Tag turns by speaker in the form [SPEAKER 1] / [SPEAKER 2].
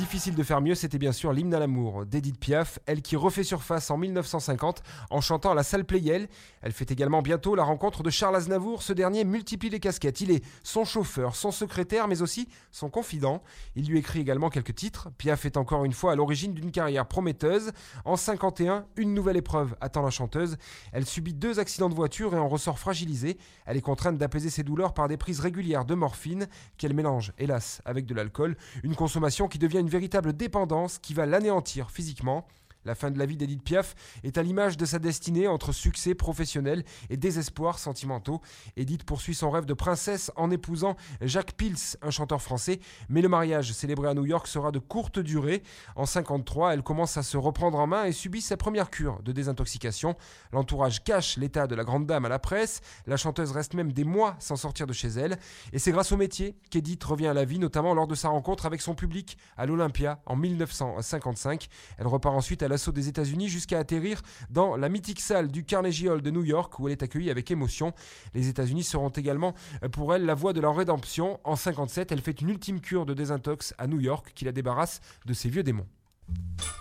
[SPEAKER 1] Difficile de faire mieux, c'était bien sûr l'hymne à l'amour d'Edith Piaf, elle qui refait surface en 1950 en chantant à la salle Pleyel. Elle fait également bientôt la rencontre de Charles Aznavour, ce dernier multiplie les casquettes. Il est son chauffeur, son secrétaire, mais aussi son confident. Il lui écrit également quelques titres. Piaf est encore une fois à l'origine d'une carrière prometteuse. En 51, une nouvelle épreuve attend la chanteuse. Elle subit 2 accidents de voiture et en ressort fragilisée. Elle est contrainte d'apaiser ses douleurs par des prises régulières de morphine qu'elle mélange, hélas, avec de l'alcool. Une consommation qui devient une véritable dépendance qui va l'anéantir physiquement. La fin de la vie d'Edith Piaf est à l'image de sa destinée entre succès professionnel et désespoir sentimentaux. Edith poursuit son rêve de princesse en épousant Jacques Pils, un chanteur français, mais le mariage célébré à New York sera de courte durée. En 1953, elle commence à se reprendre en main et subit sa première cure de désintoxication. L'entourage cache l'état de la grande dame à la presse, la chanteuse reste même des mois sans sortir de chez elle, et c'est grâce au métier qu'Edith revient à la vie, notamment lors de sa rencontre avec son public à l'Olympia en 1955. Elle repart ensuite à l'assaut des États-Unis jusqu'à atterrir dans la mythique salle du Carnegie Hall de New York où elle est accueillie avec émotion. Les États-Unis seront également pour elle la voie de leur rédemption. En 1957, elle fait une ultime cure de désintox à New York qui la débarrasse de ses vieux démons.